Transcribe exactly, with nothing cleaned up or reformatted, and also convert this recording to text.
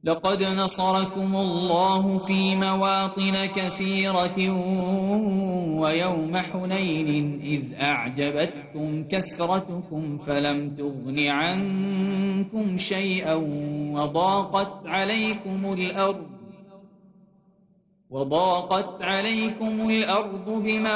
لقد نصركم الله في مواطن كثيرة ويوم حنين إذ أعجبتكم كثرتكم فلم تغن عنكم شيئا وضاقت عليكم الأرض وضاقت عليكم الأرض بما